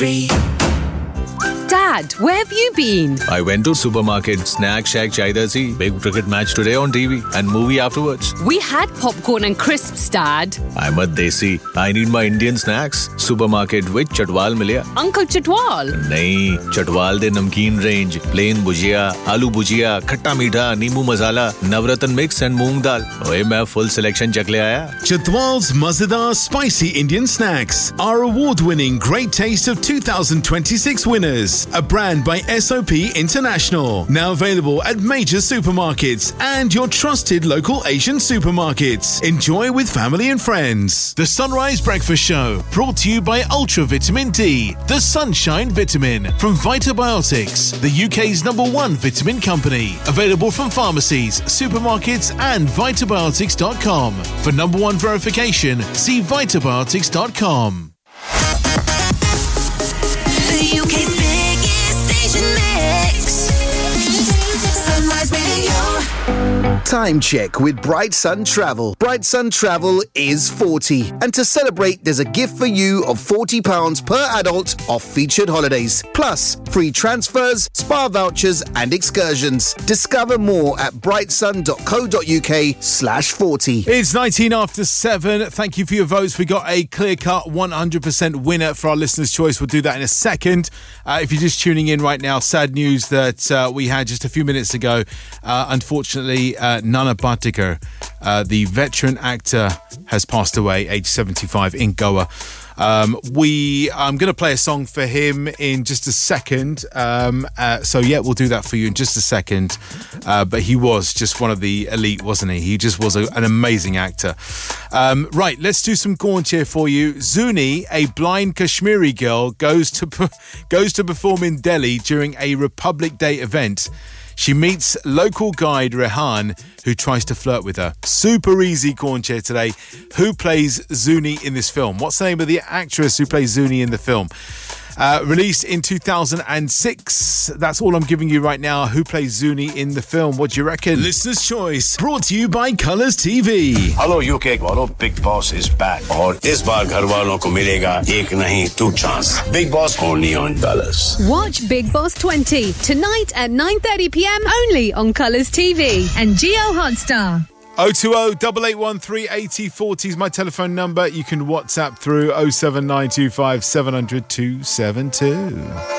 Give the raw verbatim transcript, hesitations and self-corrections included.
Dad, where have you been? I went to supermarket, snack shack chahiye si. Big cricket match today on T V and movie afterwards. We had popcorn and crisps, Dad. I'm a desi. I need my Indian snacks. Supermarket with Chatwal milya. Uncle Chatwal? नहीं, Chatwal de namkeen range, plain bhujia, aloo bhujia, khatta meetha, neembu masala, navratna mix and moong dal. ओए मैं full selection चख ले आया. Chatwal's Mazadar Spicy Indian Snacks are award-winning Great Taste of twenty twenty-six winners. A brand by S O P International. Now available at major supermarkets and your trusted local Asian supermarkets. Enjoy with family and friends. The Sunrise Breakfast Show, brought to you by Ultra Vitamin D, the Sunshine Vitamin from Vitabiotics, the U K's number one vitamin company. Available from pharmacies, supermarkets and vitabiotics dot com. For number one verification, see vitabiotics dot com. The U K's biggest station mix. Sunrise Radio. Time check with Bright Sun Travel. Bright Sun Travel is forty. And to celebrate, there's a gift for you of forty pounds per adult off featured holidays. Plus, free transfers, spa vouchers and excursions. Discover more at brightsun.co.uk slash 40. It's nineteen after seven. Thank you for your votes. We got a clear-cut one hundred percent winner for our listener's choice. We'll do that in a second. Uh, if you're just tuning in right now, sad news that uh, we had just a few minutes ago. Uh, unfortunately, uh, Nana Patekar, uh, the veteran actor, has passed away, age seventy-five, in Goa. Um, we, I'm going to play a song for him in just a second. Um, uh, so, yeah, we'll do that for you in just a second. Uh, but he was just one of the elite, wasn't he? He just was a, an amazing actor. Um, right, let's do some Gaunch here for you. Zuni, a blind Kashmiri girl, goes to goes to perform in Delhi during a Republic Day event. She meets local guide Rehan, who tries to flirt with her. Super easy Gaunch here today. Who plays Zuni in this film? What's the name of the actress who plays Zuni in the film? Uh, released in two thousand six. That's all I'm giving you right now. Who plays Zuni in the film? What do you reckon? Listener's Choice, brought to you by Colours T V. Hello U K वालों, Big Boss is back. और इस बार घर वालों को मिलेगा एक नहीं two chance. Big Boss only on Colours. Watch Big Boss twenty tonight at nine thirty p.m. only on Colours T V and Geo Hotstar. oh two oh, eight eight one three, eight oh four oh is my telephone number. You can WhatsApp through oh seven nine two five, seven hundred, two seven two.